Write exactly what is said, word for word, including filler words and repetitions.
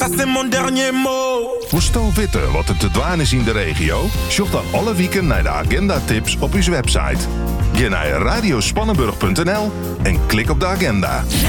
ça c'est mon dernier mot. Moest al weten wat er te doen is in de regio? Zoek dan alle weken naar de agenda-tips op uw website. Ga naar radiospannenburg punt n l en klik op de agenda.